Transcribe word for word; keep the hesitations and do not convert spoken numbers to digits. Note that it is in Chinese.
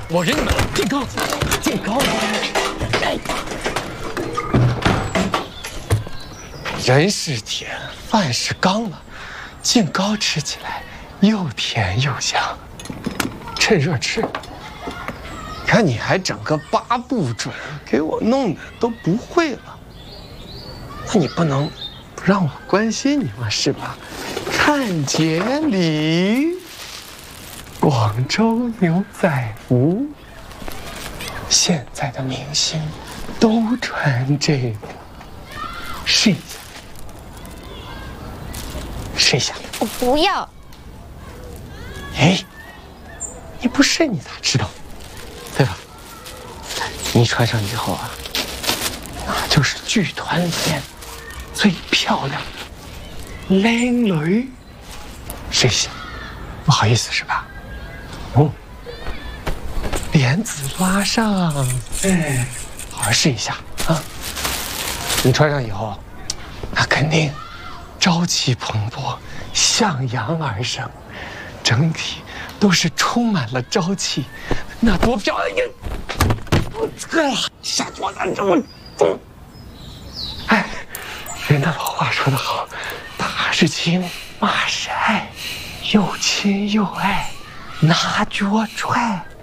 我给你们进高，进高。哎，人是铁，饭是钢嘛，净糕吃起来又甜又香。趁热吃。看你还整个八不准，给我弄的都不会了。那你不能不让我关心你嘛，是吧？看节礼，广州牛仔服，现在的明星都穿这个，试一下，试一下。 我不要。 哎，你不试你咋知道？对吧？你穿上以后啊，那就是剧团里面最漂亮的靓女。试一下，不好意思是吧？哦，帘子拉上，哎，好好试一下啊！你穿上以后，那肯定朝气蓬勃，向阳而生，整体都是充满了朝气，那多漂亮！哎呀，下桌子这么重！哎，人的老话说得好，打是亲，骂是爱，又亲又爱，拿脚踹。